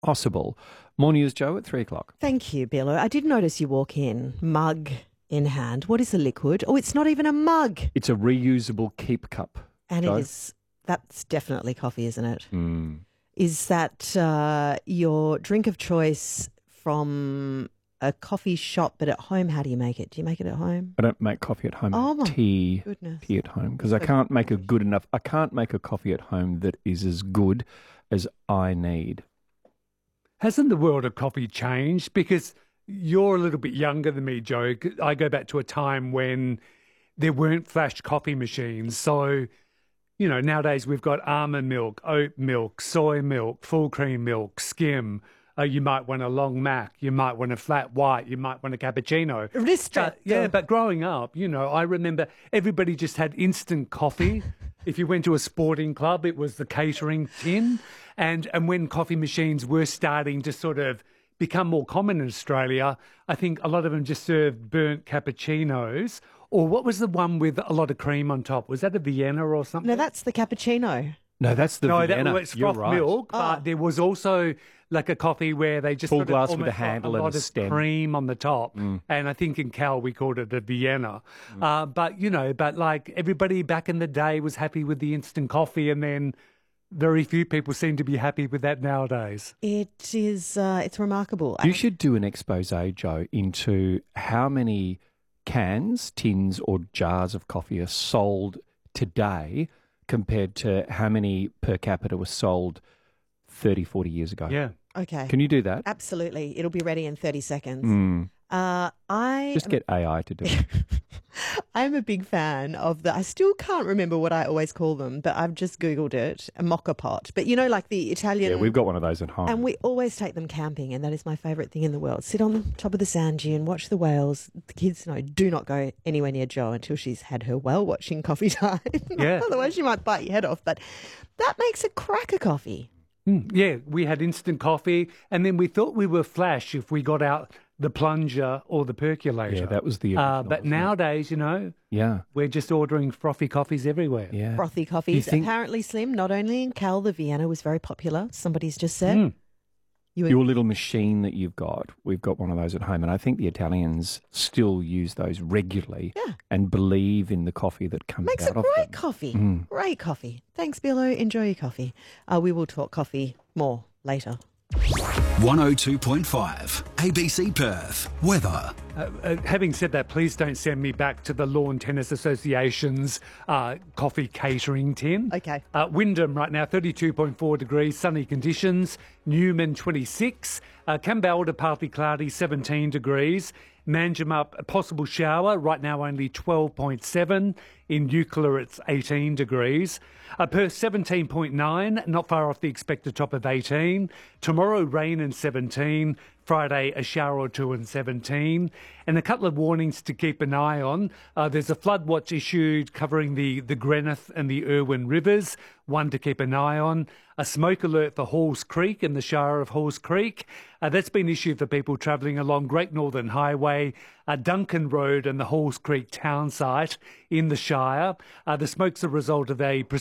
possible. More news, Joe, at 3 o'clock. Thank you, Billo. I did notice you walk in, mug in hand. What is the liquid? Oh, it's not even a mug. It's a reusable keep cup. And Joe? that's definitely coffee, isn't it? Mm. Is that your drink of choice from a coffee shop, but at home, how do you make it? Do you make it at home? I don't make coffee at home. Oh, my tea goodness. at home because I can't make I can't make a coffee at home that is as good as I need. Hasn't the world of coffee changed? Because you're a little bit younger than me, Joe. I go back to a time when there weren't flash coffee machines. So, you know, nowadays we've got almond milk, oat milk, soy milk, full cream milk, skim. You might want a long mac. You might want a flat white. You might want a cappuccino. Ristretto. But growing up, you know, I remember everybody just had instant coffee. If you went to a sporting club, it was the catering tin. And when coffee machines were starting to sort of become more common in Australia, I think a lot of them just served burnt cappuccinos. Or what was the one with a lot of cream on top? Was that a Vienna or something? No, that's the cappuccino. No, that's the Vienna. That was You're froth right. milk, but there was also like a coffee where they just Full sort of glass with a almost got handle and lot a of stem. cream on the top. And I think in Cal we called it a Vienna. But like everybody back in the day was happy with the instant coffee, and then very few people seem to be happy with that nowadays. It is. It's remarkable. You should do an expose, Joe, into how many cans, tins or jars of coffee are sold today compared to how many per capita were sold 30, 40 years ago. Yeah. Okay. Can you do that? Absolutely. It'll be ready in 30 seconds. Just get AI to do it. I'm a big fan of I still can't remember what I always call them, but I've just Googled it, a mocha pot. But you know, like the Italian... Yeah, we've got one of those at home. And we always take them camping, and that is my favourite thing in the world. Sit on the top of the sand dune, watch the whales. The kids do not go anywhere near Jo until she's had her whale watching coffee time. Yeah. Otherwise she might bite your head off. But that makes a cracker coffee. Yeah, we had instant coffee, and then we thought we were flash if we got out the plunger or the percolator. Yeah, that was the original, but wasn't it? nowadays, we're just ordering frothy coffees everywhere. Yeah. Frothy coffees. Apparently, Slim, not only in Cal, the Vienna was very popular. Somebody's just said. Your little machine that you've got, we've got one of those at home, and I think the Italians still use those regularly and believe in the coffee that comes Makes out a of great them. coffee. Great coffee. Thanks, Billo. Enjoy your coffee. We will talk coffee more later. 102.5 ABC Perth. Weather. Having said that, please don't send me back to the Lawn Tennis Association's coffee catering tin. Okay. Wyndham right now, 32.4 degrees, sunny conditions. Newman, 26. Kambalda, partly cloudy, 17 degrees. Manjimup, a possible shower, right now only 12.7. In Eucla, it's 18 degrees. Perth, 17.9, not far off the expected top of 18. Tomorrow, rain and 17. Friday, a shower or two and 17. And a couple of warnings to keep an eye on. There's a flood watch issued covering the Greneth and the Irwin rivers, one to keep an eye on. A smoke alert for Halls Creek and the Shire of Halls Creek. That's been issued for people travelling along Great Northern Highway, Duncan Road and the Halls Creek town site in the Shire. The smoke's a result of a